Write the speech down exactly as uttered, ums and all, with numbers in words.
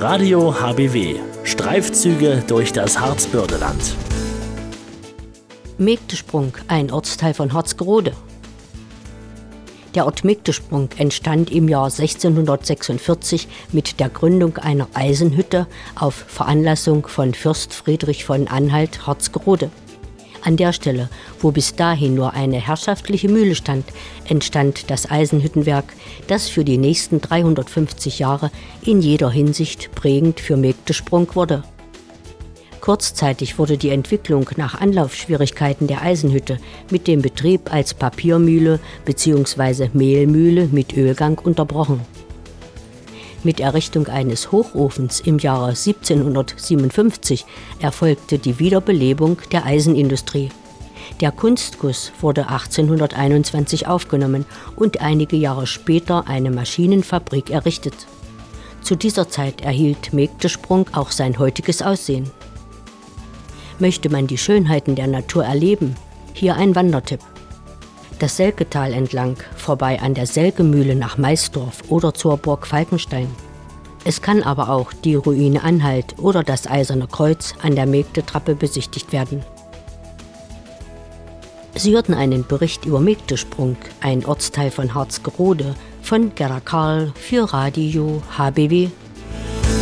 Radio H B W. Streifzüge durch das Harzbördeland. Megdesprung, ein Ortsteil von Harzgerode. Der Ort Megdesprung entstand im Jahr sechzehnhundertsechsundvierzig mit der Gründung einer Eisenhütte auf Veranlassung von Fürst Friedrich von Anhalt-Harzgerode. An der Stelle, wo bis dahin nur eine herrschaftliche Mühle stand, entstand das Eisenhüttenwerk, das für die nächsten dreihundertfünfzig Jahre in jeder Hinsicht prägend für Megdesprung wurde. Kurzzeitig wurde die Entwicklung nach Anlaufschwierigkeiten der Eisenhütte mit dem Betrieb als Papiermühle bzw. Mehlmühle mit Ölgang unterbrochen. Mit Errichtung eines Hochofens im Jahre siebzehnhundertsiebenundfünfzig erfolgte die Wiederbelebung der Eisenindustrie. Der Kunstguss wurde achtzehnhunderteinundzwanzig aufgenommen und einige Jahre später eine Maschinenfabrik errichtet. Zu dieser Zeit erhielt Megdesprung auch sein heutiges Aussehen. Möchte man die Schönheiten der Natur erleben? Hier ein Wandertipp. Das Selketal entlang, vorbei an der Selkemühle nach Maisdorf oder zur Burg Falkenstein. Es kann aber auch die Ruine Anhalt oder das Eiserne Kreuz an der Megdetrappe besichtigt werden. Sie hörten einen Bericht über Megdesprung, ein Ortsteil von Harzgerode, von Gerda Karl für Radio H B W